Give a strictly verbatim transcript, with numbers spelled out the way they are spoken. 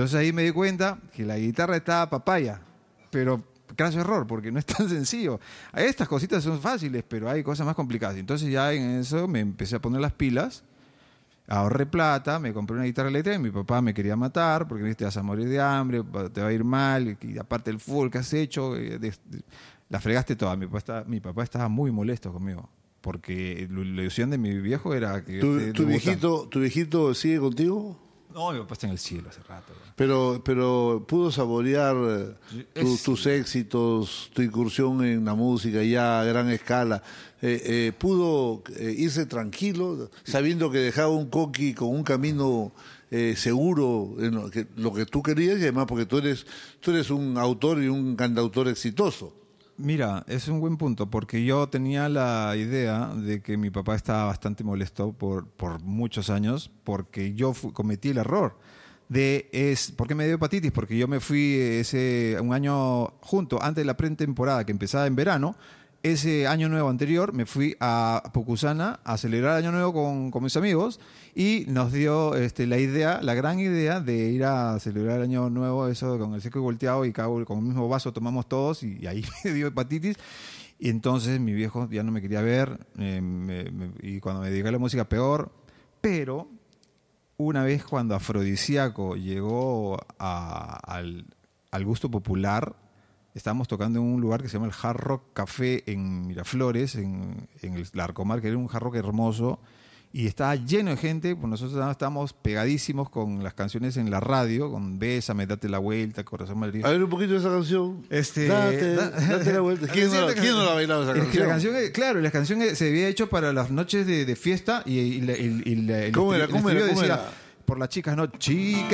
Entonces ahí me di cuenta que la guitarra estaba papaya, pero craso error, porque no es tan sencillo. Estas cositas son fáciles, pero hay cosas más complicadas. Entonces ya en eso me empecé a poner las pilas, ahorré plata, me compré una guitarra eléctrica y mi papá me quería matar, porque ¿viste? Te vas a morir de hambre, te va a ir mal, y aparte el full que has hecho, de, de, la fregaste toda. Mi papá, estaba, mi papá estaba muy molesto conmigo, porque la ilusión de mi viejo era que... ¿Tu, te, tu, te viejito, ¿Tu viejito sigue contigo? No, mi papá está en el cielo hace rato. ¿no? Pero, pero pudo saborear tu, es, tus éxitos, tu incursión en la música ya a gran escala. Eh, eh, pudo eh, irse tranquilo, sabiendo que dejaba un Coqui con un camino eh, seguro en lo que, lo que tú querías, y además porque tú eres, tú eres un autor y un cantautor exitoso. Mira, es un buen punto, porque yo tenía la idea de que mi papá estaba bastante molesto por, por muchos años, porque yo fu- cometí el error de... Es, ¿por qué me dio hepatitis? Porque yo me fui ese un año junto, antes de la pretemporada que empezaba en verano, ese año nuevo anterior me fui a Pucusana a celebrar el año nuevo con, con mis amigos y nos dio este, la idea, la gran idea de ir a celebrar el año nuevo, eso con el seco y volteado y cada uno con el mismo vaso tomamos todos y, y ahí me dio hepatitis y entonces mi viejo ya no me quería ver eh, me, me, y cuando me dediqué a la música peor, pero una vez cuando Afrodisíaco llegó a, al, al gusto popular, estábamos tocando en un lugar que se llama el Hard Rock Café en Miraflores, en, en el Larcomar, que era un hard rock hermoso, y estaba lleno de gente, pues nosotros estábamos pegadísimos con las canciones en la radio, con Bésame, Date la Vuelta, Corazón Madrid. A ver un poquito de esa canción. Este, date, da, date la vuelta. ¿Quién, no, la, ¿quién no la ha bailado esa es canción? Que la canción? Claro, la canción se había hecho para las noches de, de fiesta y, y, y, y, y ¿Cómo el, era? el ¿Cómo era? ¿Cómo decía, era? por las chicas, no, chicas.